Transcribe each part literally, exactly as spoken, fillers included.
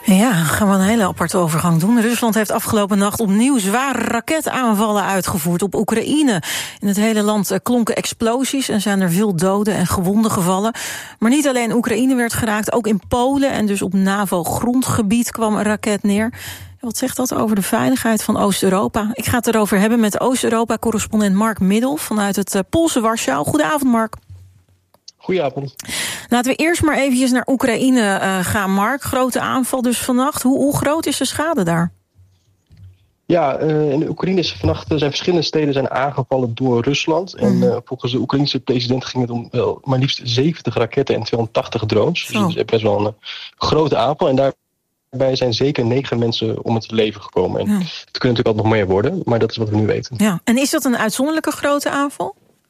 Ja, gaan we een hele aparte overgang doen. Rusland heeft afgelopen nacht opnieuw zware raketaanvallen uitgevoerd op Oekraïne. In het hele land klonken explosies en zijn er veel doden en gewonden gevallen. Maar niet alleen Oekraïne werd geraakt, ook in Polen en dus op NAVO-grondgebied kwam een raket neer. Wat zegt dat over de veiligheid van Oost-Europa? Ik ga het erover hebben met Oost-Europa-correspondent Mark Middel vanuit het Poolse Warschau. Goedenavond, Mark. Goedenavond. Laten we eerst maar eventjes naar Oekraïne uh, gaan, Mark. Grote aanval dus vannacht. Hoe, hoe groot is de schade daar? Ja, uh, in de Oekraïne is vannacht zijn verschillende steden zijn aangevallen door Rusland. Mm. En uh, volgens de Oekraïnse president ging het om uh, maar liefst zeventig raketten en tweehonderdtachtig drones. Dus oh. dat is best wel een uh, grote aanval. En daarbij zijn zeker negen mensen om het leven gekomen. En ja. Het kunnen natuurlijk altijd nog meer worden, maar dat is wat we nu weten. Ja. En is dat een uitzonderlijke grote aanval?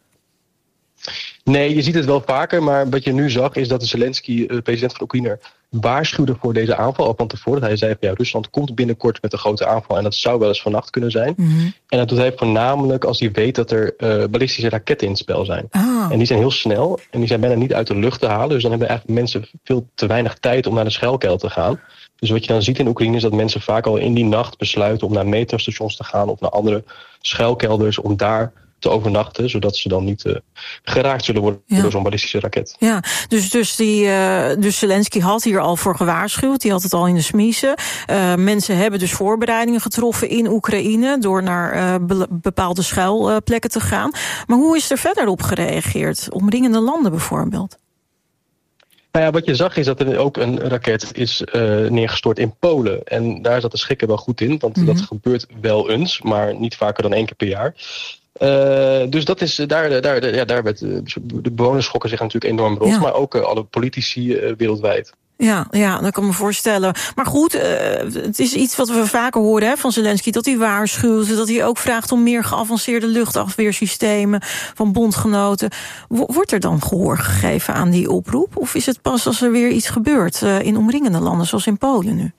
Nee, je ziet het wel vaker, maar wat je nu zag is dat de Zelensky, de president van Oekraïne, waarschuwde voor deze aanval al van tevoren. Hij zei van ja, Rusland komt binnenkort met een grote aanval en dat zou wel eens vannacht kunnen zijn. Mm-hmm. En dat doet hij voornamelijk als hij weet dat er uh, ballistische raketten in het spel zijn. Ah. En die zijn heel snel en die zijn bijna niet uit de lucht te halen. Dus dan hebben eigenlijk mensen veel te weinig tijd om naar de schuilkelder te gaan. Dus wat je dan ziet in Oekraïne is dat mensen vaak al in die nacht besluiten om naar metrostations te gaan of naar andere schuilkelders om daar te overnachten, zodat ze dan niet uh, geraakt zullen worden ja. door zo'n ballistische raket. Ja, dus, dus, die, uh, dus Zelensky had hier al voor gewaarschuwd, die had het al in de smiezen. Uh, mensen hebben dus voorbereidingen getroffen in Oekraïne door naar uh, be- bepaalde schuilplekken te gaan. Maar hoe is er verder op gereageerd? Omringende landen bijvoorbeeld? Nou ja, wat je zag is dat er ook een raket is uh, neergestort in Polen. En daar zat de schrikken wel goed in, want mm-hmm. dat gebeurt wel eens, maar niet vaker dan één keer per jaar. Uh, dus dat is, daar, daar, ja, daar werd, de bewoners schokken zich natuurlijk enorm rond, ja. maar ook uh, alle politici uh, wereldwijd. Ja, ja, dat kan ik me voorstellen. Maar goed, uh, het is iets wat we vaker horen hè, van Zelensky, dat hij waarschuwt, dat hij ook vraagt om meer geavanceerde luchtafweersystemen van bondgenoten. Wordt er dan gehoor gegeven aan die oproep? Of is het pas als er weer iets gebeurt uh, in omringende landen, zoals in Polen nu?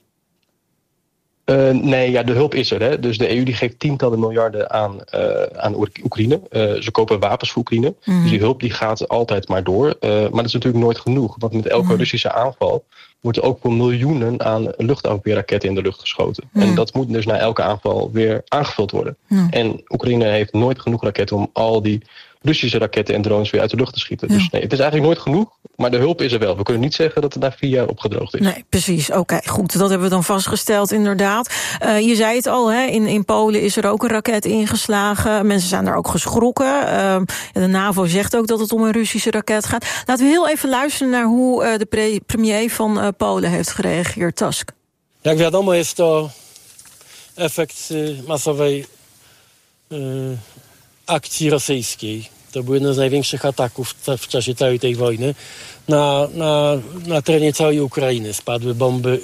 Uh, nee, ja, de hulp is er. Hè. Dus de E U die geeft tientallen miljarden aan, uh, aan Oekraïne. Uh, ze kopen wapens voor Oekraïne. Mm. Dus die hulp die gaat altijd maar door. Uh, maar dat is natuurlijk nooit genoeg. Want met elke mm. Russische aanval wordt er ook voor miljoenen aan luchtafweerraketten in de lucht geschoten. Mm. En dat moet dus na elke aanval weer aangevuld worden. Mm. En Oekraïne heeft nooit genoeg raketten om al die Russische raketten en drones weer uit de lucht te schieten. Ja. Dus nee, het is eigenlijk nooit genoeg, maar de hulp is er wel. We kunnen niet zeggen dat het na vier jaar opgedroogd is. Nee, precies. Oké, okay, goed. Dat hebben we dan vastgesteld, inderdaad. Uh, je zei het al, hè, in, in Polen is er ook een raket ingeslagen. Mensen zijn daar ook geschrokken. Uh, de NAVO zegt ook dat het om een Russische raket gaat. Laten we heel even luisteren naar hoe uh, de pre- premier van uh, Polen heeft gereageerd. Tusk. Jak wiadomo, jest to efekt masowej uh, akcji rosyjskiej. To był jeden z największych ataków w czasie całej tej wojny. Na, na, na terenie całej Ukrainy spadły bomby